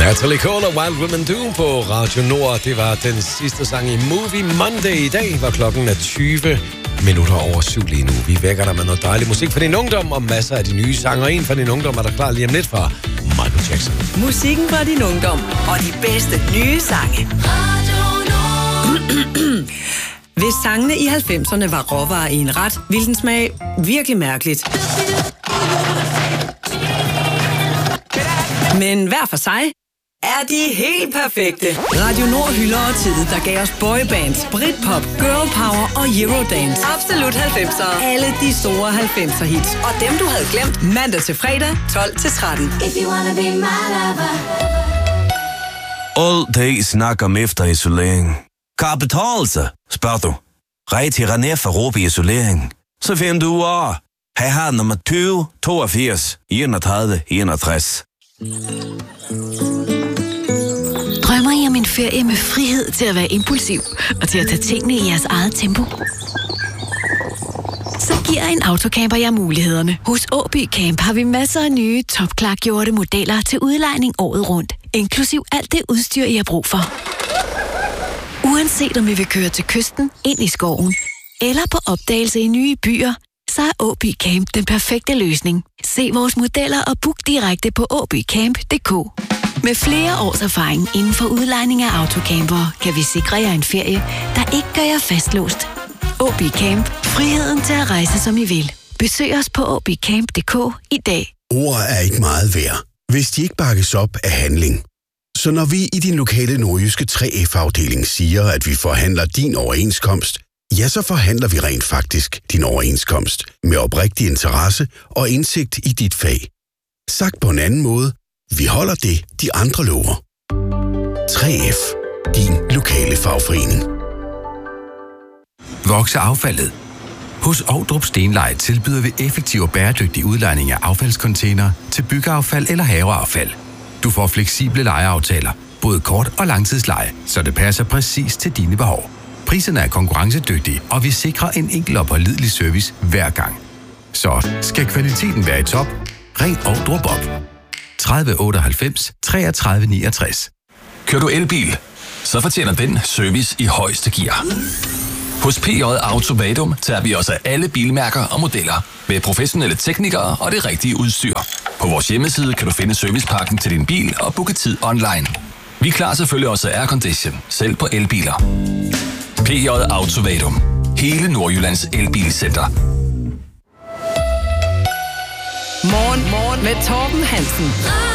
Natalie Cole og Wild Women Do på Radio Nord. Det var den sidste sang i Movie Monday. I dag var klokken 20 minutter over 7 lige nu. Vi vækker dig med noget dejlig musik for din ungdom og masser af de nye sange. Og en for din ungdom er der klar lige om lidt fra Michael Jackson. Musikken for din ungdom og de bedste nye sange. Hvis sangene i 90'erne var råvarer i en ret, ville den smage virkelig mærkeligt. Men hver for sig er de helt perfekte. Radio Nord hylder og tid, der gav os boybands, britpop, girl power og eurodance. Absolut 90'ere. Alle de store 90'er hits. Og dem, du havde glemt, mandag til fredag, 12-13. All dag snakker om efterisolering. Kan det betale sig, spørger du. Rej til René for Råbe Isolering. Så finder du over. Her har nummer 20 82 31 61. Drømmer I om en ferie med frihed til at være impulsiv og til at tage tingene i jeres eget tempo? Så giver en autocamper jer mulighederne. Hos Åby Camp har vi masser af nye, topklargjorte modeller til udlejning året rundt, inklusiv alt det udstyr, I har brug for. Uanset om I vil køre til kysten, ind i skoven eller på opdagelse i nye byer, så er Åby Camp den perfekte løsning. Se vores modeller og book direkte på åbycamp.dk. Med flere års erfaring inden for udlejning af autocampere, kan vi sikre jer en ferie, der ikke gør jer fastlåst. Åby Camp. Friheden til at rejse, som I vil. Besøg os på åbycamp.dk i dag. Ord er ikke meget værd, hvis de ikke bakkes op af handling. Så når vi i din lokale nordjyske 3F-afdeling siger, at vi forhandler din overenskomst, ja, så forhandler vi rent faktisk din overenskomst med oprigtig interesse og indsigt i dit fag. Sagt på en anden måde, vi holder det, de andre lover. 3F. Din lokale fagforening. Vokser affaldet? Hos Ovdrup Stenleje tilbyder vi effektiv og bæredygtig udlejning af affaldscontainer til byggeaffald eller haveaffald. Du får fleksible lejeaftaler, både kort- og langtidsleje, så det passer præcis til dine behov. Priserne er konkurrencedygtige, og vi sikrer en enkel og pålidelig service hver gang. Så skal kvaliteten være i top, ring Ovdrup op. 30 98 33 69. Kører du elbil? Så fortjener den service i højeste gear. Hos PJ Automatum tager vi os af alle bilmærker og modeller med professionelle teknikere og det rigtige udstyr. På vores hjemmeside kan du finde servicepakken til din bil og booke tid online. Vi klarer selvfølgelig også aircondition, selv på elbiler. PJ Automatum. Hele Nordjyllands elbilcenter. Morgen med Torben Hansen.